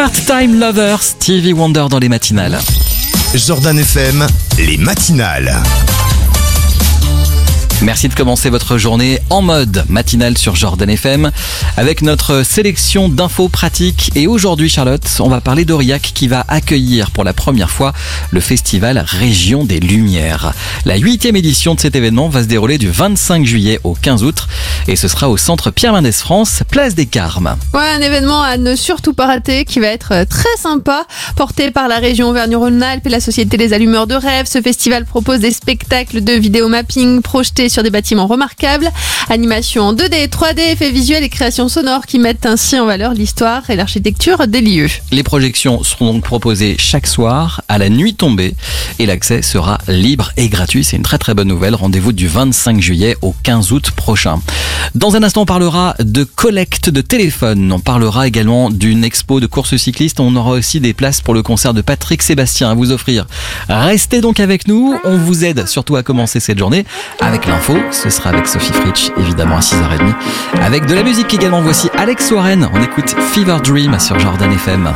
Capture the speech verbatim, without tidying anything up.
Part-Time Lover, Stevie Wonder dans les matinales. Jordan F M, les matinales. Merci de commencer votre journée en mode matinale sur Jordan F M avec notre sélection d'infos pratiques. Et aujourd'hui, Charlotte, on va parler d'Aurillac qui va accueillir pour la première fois le festival Région des Lumières. La huitième édition de cet événement va se dérouler du vingt-cinq juillet au quinze août et ce sera au centre Pierre Mendès France, place des Carmes. Ouais, un événement à ne surtout pas rater qui va être très sympa. Porté par la région Auvergne-Rhône-Alpes et la Société des Allumeurs de Rêve, ce festival propose des spectacles de vidéomapping projetés sur des bâtiments remarquables, animation en deux D, trois D, effets visuels et créations sonores qui mettent ainsi en valeur l'histoire et l'architecture des lieux. Les projections seront donc proposées chaque soir à la nuit tombée et l'accès sera libre et gratuit. C'est une très très bonne nouvelle. Rendez-vous du vingt-cinq juillet au quinze août prochain. Dans un instant, on parlera de collecte de téléphones. On parlera également d'une expo de course cycliste. On aura aussi des places pour le concert de Patrick Sébastien à vous offrir. Restez donc avec nous. On vous aide surtout à commencer cette journée avec l'info. Ce sera avec Sophie Fritsch, évidemment à six heures trente. Avec de la musique également, voici Alex Warren. On écoute Fever Dream sur Jordan F M.